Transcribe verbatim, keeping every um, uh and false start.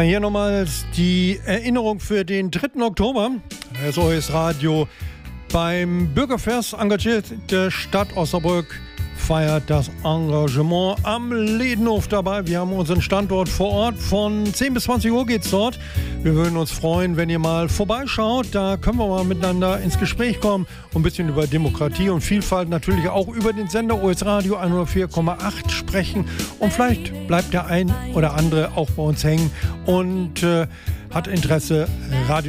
Hier nochmals die Erinnerung für den dritten Oktober. Das O S Radio beim Bürgerfest engagierte Stadt Osnabrück feiert das Engagement am Ledenhof dabei. Wir haben unseren Standort vor Ort. Von zehn bis zwanzig Uhr geht's dort. Wir würden uns freuen, wenn ihr mal vorbeischaut. Da können wir mal miteinander ins Gespräch kommen und ein bisschen über Demokratie und Vielfalt, natürlich auch über den Sender O S Radio hundertvier Komma acht sprechen. Und vielleicht bleibt der ein oder andere auch bei uns hängen und äh, hat Interesse, Radio